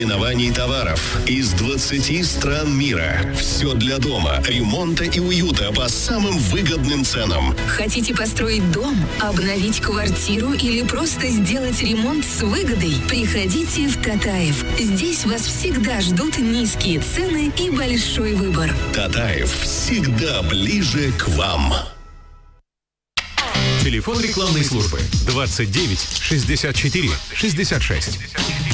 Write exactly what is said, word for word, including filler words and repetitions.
Именований товаров из двадцати стран мира. Все для дома, ремонта и уюта по самым выгодным ценам. Хотите построить дом, обновить квартиру или просто сделать ремонт с выгодой? Приходите в Татаев. Здесь вас всегда ждут низкие цены и большой выбор. Татаев всегда ближе к вам. Телефон рекламной службы двадцать девять шестьдесят четыре шестьдесят шесть.